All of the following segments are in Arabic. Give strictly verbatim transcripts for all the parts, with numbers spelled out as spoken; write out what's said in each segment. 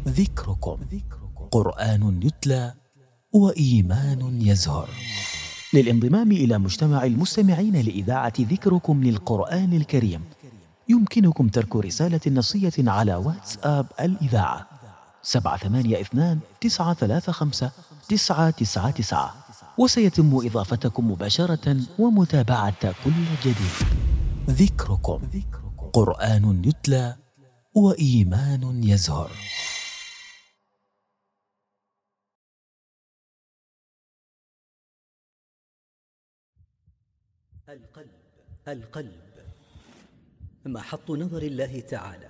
ذكركم قرآن يتلى وإيمان يزهر. للانضمام إلى مجتمع المستمعين لإذاعة ذكركم للقرآن الكريم يمكنكم ترك رسالة نصية على واتساب الإذاعة سبعة ثمانية اثنان تسعة ثلاثة خمسة تسعة تسعة تسعة، وسيتم إضافتكم مباشرة ومتابعة كل جديد. ذكركم قرآن يتلى وإيمان يزهر. القلب القلب محط نظر الله تعالى،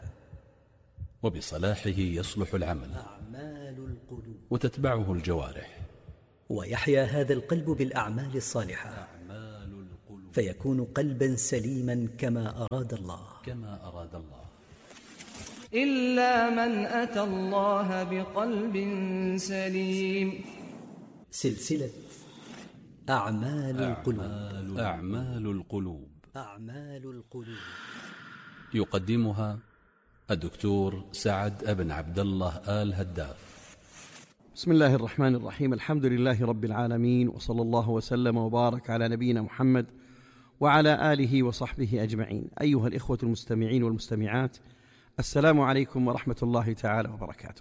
وبصلاحه يصلح العمل أعمال القلوب وتتبعه الجوارح، ويحيا هذا القلب بالأعمال الصالحة أعمال القلوب فيكون قلبا سليما كما أراد الله كما أراد الله. إلا من أتى الله بقلب سليم. سلسلة أعمال القلوب أعمال, أعمال القلوب أعمال القلوب يقدمها الدكتور سعد بن عبد الله آل هداف. بسم الله الرحمن الرحيم. الحمد لله رب العالمين، وصلى الله وسلم وبارك على نبينا محمد وعلى آله وصحبه أجمعين. أيها الإخوة المستمعين والمستمعات، السلام عليكم ورحمة الله تعالى وبركاته.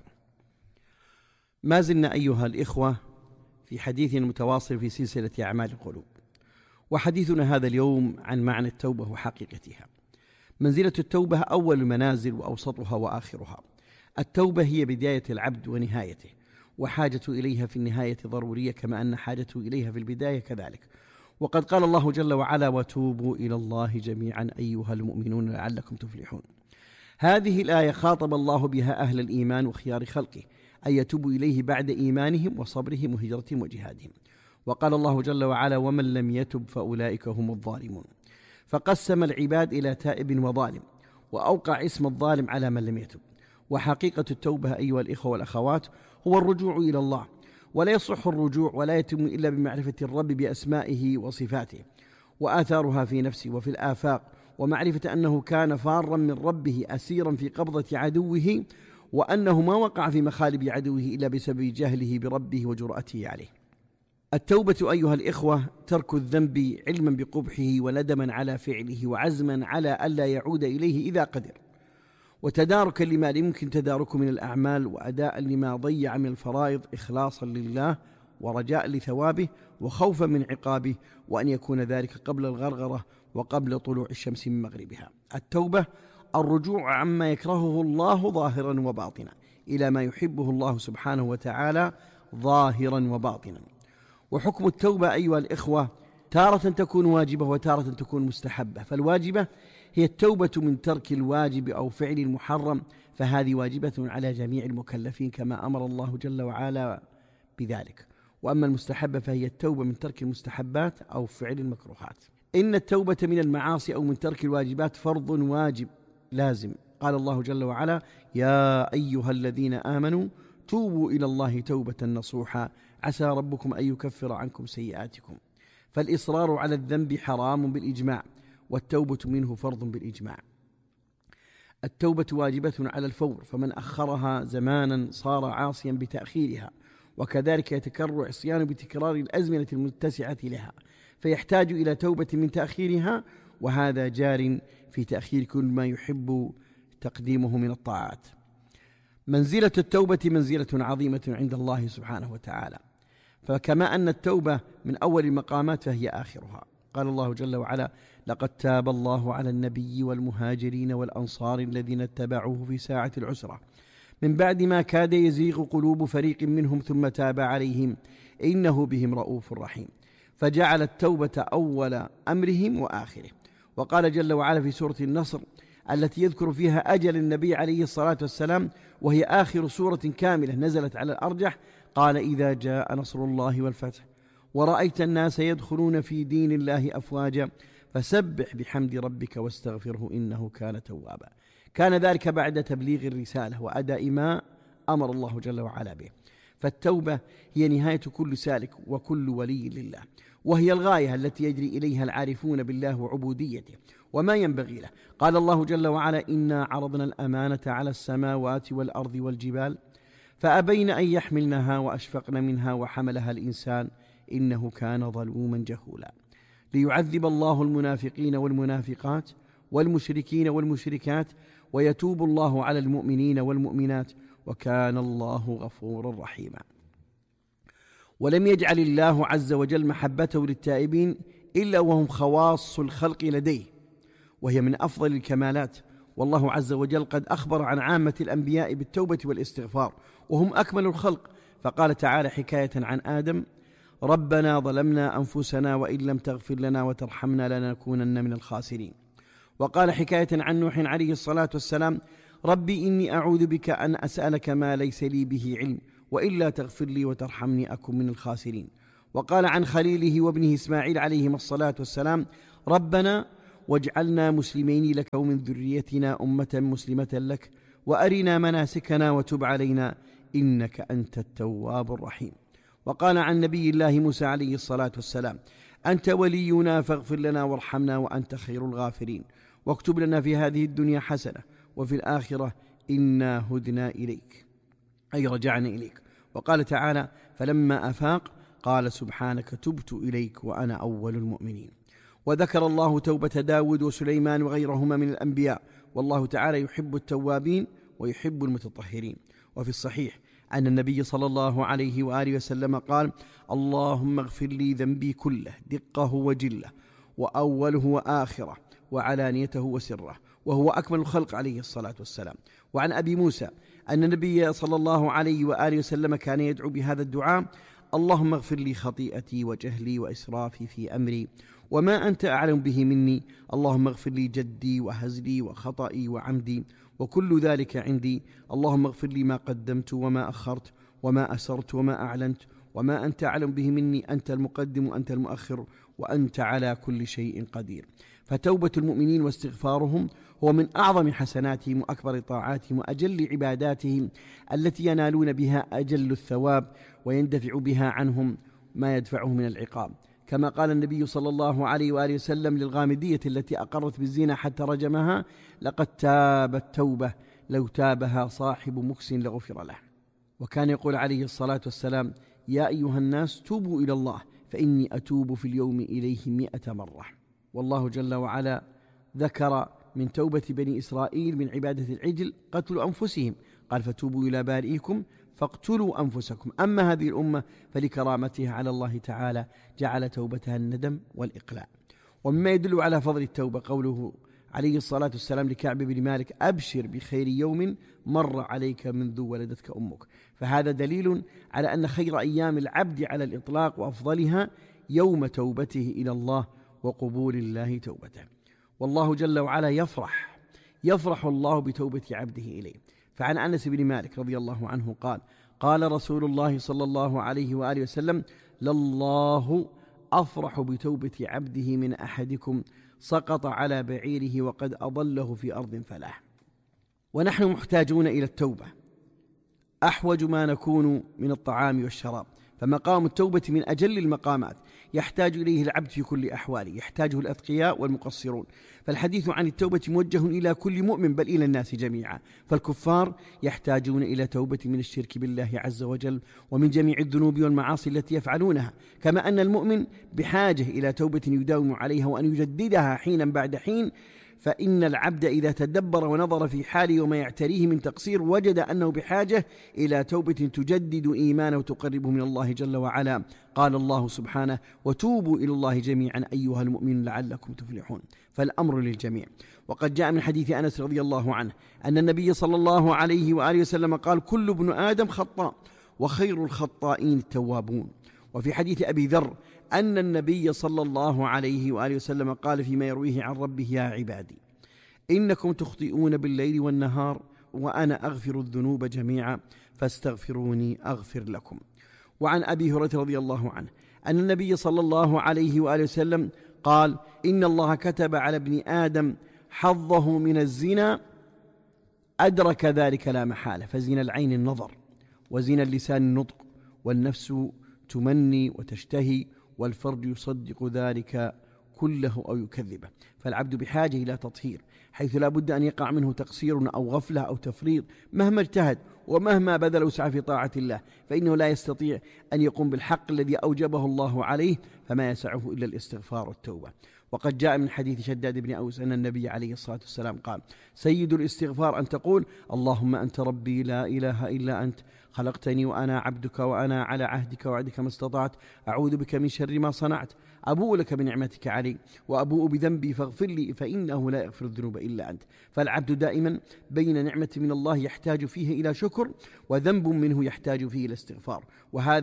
ما زلنا أيها الإخوة في حديثنا المتواصل في سلسلة أعمال القلوب، وحديثنا هذا اليوم عن معنى التوبة وحقيقتها. منزلة التوبة أول المنازل وأوسطها وآخرها. التوبة هي بداية العبد ونهايته، وحاجته إليها في النهاية ضرورية كما أن حاجته إليها في البداية كذلك. وقد قال الله جل وعلا: وتوبوا إلى الله جميعا أيها المؤمنون لعلكم تفلحون. هذه الآية خاطب الله بها أهل الإيمان وخيار خلقه أن يتوبوا إليه بعد إيمانهم وصبرهم وهجرتهم وجهادهم. وقال الله جل وعلا: ومن لم يتب فأولئك هم الظالمون. فقسم العباد إلى تائب وظالم، وأوقع اسم الظالم على من لم يتب. وحقيقة التوبة أيها الإخوة والأخوات هو الرجوع إلى الله، ولا يصح الرجوع ولا يتم إلا بمعرفة الرب بأسمائه وصفاته وآثارها في نفسه وفي الآفاق، ومعرفة أنه كان فارا من ربه أسيرا في قبضة عدوه، وأنه ما وقع في مخالب عدوه إلا بسبب جهله بربه وجرأته عليه. التوبة أيها الإخوة ترك الذنب علما بقبحه وندما على فعله وعزما على ألا يعود إليه إذا قدر، وتداركا لما يمكن تداركه من الأعمال، وأداء لما ضيع من الفرائض، إخلاصا لله ورجاء لثوابه وخوفا من عقابه، وأن يكون ذلك قبل الغرغرة وقبل طلوع الشمس من مغربها. التوبة الرجوع عما يكرهه الله ظاهرا وباطنا إلى ما يحبه الله سبحانه وتعالى ظاهرا وباطنا. وحكم التوبة أيها الإخوة تارة تكون واجبة وتارة تكون مستحبة. فالواجبة هي التوبة من ترك الواجب أو فعل المحرم، فهذه واجبة على جميع المكلفين كما أمر الله جل وعلا بذلك. وأما المستحبة فهي التوبة من ترك المستحبات أو فعل المكروهات. إن التوبة من المعاصي أو من ترك الواجبات فرض واجب لازم. قال الله جل وعلا: يا أيها الذين آمنوا توبوا إلى الله توبة نصوحا عسى ربكم أن يكفر عنكم سيئاتكم. فالإصرار على الذنب حرام بالإجماع، والتوبة منه فرض بالإجماع. التوبة واجبة على الفور، فمن أخرها زمانا صار عاصيا بتأخيرها، وكذلك يتكرر عصيان بتكرار الأزمنة المتسعة لها، فيحتاج إلى توبة من تأخيرها، وهذا جار في تأخير كل ما يحب تقديمه من الطاعات. منزلة التوبة منزلة عظيمة عند الله سبحانه وتعالى، فكما أن التوبة من أول المقامات فهي آخرها. قال الله جل وعلا: لقد تاب الله على النبي والمهاجرين والأنصار الذين اتبعوه في ساعة العسرة من بعد ما كاد يزيغ قلوب فريق منهم ثم تاب عليهم إنه بهم رؤوف رحيم. فجعل التوبة أول أمرهم وآخره. وقال جل وعلا في سورة النصر التي يذكر فيها أجل النبي عليه الصلاة والسلام، وهي آخر سورة كاملة نزلت على الأرجح: قال إذا جاء نصر الله والفتح ورأيت الناس يدخلون في دين الله أفواجا فسبح بحمد ربك واستغفره إنه كان توابا. كان ذلك بعد تبليغ الرسالة وأداء ما أمر الله جل وعلا به. فالتوبة هي نهاية كل سالك وكل ولي لله، وهي الغاية التي يجري إليها العارفون بالله وعبوديته وما ينبغي له. قال الله جل وعلا: إنا عرضنا الأمانة على السماوات والأرض والجبال فأبين أن يحملنها وأشفقن منها وحملها الإنسان إنه كان ظلوما جهولا. ليعذب الله المنافقين والمنافقات والمشركين والمشركات ويتوب الله على المؤمنين والمؤمنات وكان الله غفورا رحيما. ولم يجعل الله عز وجل محبته للتائبين إلا وهم خواص الخلق لديه، وهي من أفضل الكمالات. والله عز وجل قد أخبر عن عامة الأنبياء بالتوبة والاستغفار وهم أكمل الخلق، فقال تعالى حكاية عن آدم: ربنا ظلمنا أنفسنا وإن لم تغفر لنا وترحمنا لنكونن من الخاسرين. وقال حكاية عن نوح عليه الصلاة والسلام: ربي إني أعوذ بك أن أسألك ما ليس لي به علم وإلا تغفر لي وترحمني أكن من الخاسرين. وقال عن خليله وابنه إسماعيل عليهما الصلاة والسلام: ربنا واجعلنا مسلمين لك ومن ذريتنا أمة مسلمة لك وأرنا مناسكنا وتب علينا إنك أنت التواب الرحيم. وقال عن نبي الله موسى عليه الصلاة والسلام: أنت ولينا فاغفر لنا وارحمنا وأنت خير الغافرين واكتب لنا في هذه الدنيا حسنة وفي الآخرة إنا هدنا إليك، أي رجعنا إليك. وقال تعالى: فلما أفاق قال سبحانك تبت إليك وأنا أول المؤمنين. وذكر الله توبة داود وسليمان وغيرهما من الأنبياء، والله تعالى يحب التوابين ويحب المتطهرين. وفي الصحيح أن النبي صلى الله عليه وآله وسلم قال: اللهم اغفر لي ذنبي كله دقه وجله وأوله وآخره وعلانيته وسره، وهو أكمل الخلق عليه الصلاة والسلام. وعن أبي موسى أن النبي صلى الله عليه وآله وسلم كان يدعو بهذا الدعاء: اللهم اغفر لي خطيئتي وجهلي وإسرافي في أمري وما أنت أعلم به مني، اللهم اغفر لي جدي وهزلي وخطئي وعمدي وكل ذلك عندي، اللهم اغفر لي ما قدمت وما أخرت وما أسرت وما أعلنت وما أنت أعلم به مني، أنت المقدم وأنت المؤخر وأنت على كل شيء قدير. فتوبة المؤمنين واستغفارهم هو من أعظم حسناتهم وأكبر طاعاتهم وأجل عباداتهم التي ينالون بها أجل الثواب ويندفع بها عنهم ما يدفعه من العقاب. كما قال النبي صلى الله عليه وآله وسلم للغامدية التي أقرت بالزنا حتى رجمها: لقد تابت توبة لو تابها صاحب مكس لغفر له. وكان يقول عليه الصلاة والسلام: يا أيها الناس توبوا إلى الله فإني أتوب في اليوم إليه مئة مرة. والله جل وعلا ذكر من توبة بني إسرائيل من عبادة العجل قتل أنفسهم، قال: فتوبوا إلى بارئكم فاقتلوا أنفسكم. أما هذه الأمة فلكرامتها على الله تعالى جعل توبتها الندم والإقلاع. ومما يدل على فضل التوبة قوله عليه الصلاة والسلام لكعب بن مالك: أبشر بخير يوم مر عليك منذ ولدتك أمك. فهذا دليل على أن خير أيام العبد على الإطلاق وأفضلها يوم توبته إلى الله وقبول الله توبته. والله جل وعلا يفرح يفرح الله بتوبة عبده إليه. فعن أنس بن مالك رضي الله عنه قال: قال رسول الله صلى الله عليه وآله وسلم: لله أفرح بتوبة عبده من أحدكم سقط على بعيره وقد أضله في أرض فلاح. ونحن محتاجون إلى التوبة أحوج ما نكون من الطعام والشراب، فمقام التوبة من أجل المقامات يحتاج إليه العبد في كل أحواله، يحتاجه الأتقياء والمقصرون. فالحديث عن التوبة موجه إلى كل مؤمن بل إلى الناس جميعا. فالكفار يحتاجون إلى توبة من الشرك بالله عز وجل ومن جميع الذنوب والمعاصي التي يفعلونها، كما أن المؤمن بحاجة إلى توبة يداوم عليها وأن يجددها حينا بعد حين. فإن العبد إذا تدبر ونظر في حاله وما يعتريه من تقصير وجد أنه بحاجة إلى توبة تجدد إيمانه وتقربه من الله جل وعلا. قال الله سبحانه: وتوبوا إلى الله جميعا أيها المؤمنون لعلكم تفلحون. فالأمر للجميع. وقد جاء من حديث أنس رضي الله عنه أن النبي صلى الله عليه وآله وسلم قال: كل ابن آدم خطاء وخير الخطائين التوابون. وفي حديث أبي ذر أن النبي صلى الله عليه وآله وسلم قال فيما يرويه عن ربه: يا عبادي إنكم تخطئون بالليل والنهار وأنا أغفر الذنوب جميعا فاستغفروني أغفر لكم. وعن أبي هريرة رضي الله عنه أن النبي صلى الله عليه وآله وسلم قال: إن الله كتب على ابن آدم حظه من الزنا أدرك ذلك لا محالة، فزنا العين النظر وزنا اللسان النطق والنفس تمني وتشتهي والفرد يصدق ذلك كله أو يكذبه. فالعبد بحاجة إلى تطهير، حيث لا بد أن يقع منه تقصير أو غفلة أو تفريط مهما اجتهد ومهما بذل وسعى في طاعة الله، فإنه لا يستطيع أن يقوم بالحق الذي أوجبه الله عليه، فما يسعه إلا الاستغفار والتوبة. وقد جاء من حديث شداد بن أوس أن النبي عليه الصلاة والسلام قال: سيد الاستغفار أن تقول: اللهم أنت ربي لا إله إلا أنت، خلقتني وأنا عبدك وأنا على عهدك وعدك ما استطعت، أعوذ بك من شر ما صنعت، أبوء لك بنعمتك علي وأبوء بذنبي فاغفر لي فإنه لا يغفر الذنوب إلا أنت. فالعبد دائما بين نعمة من الله يحتاج فيه إلى شكر، وذنب منه يحتاج فيه إلى استغفار، وهذا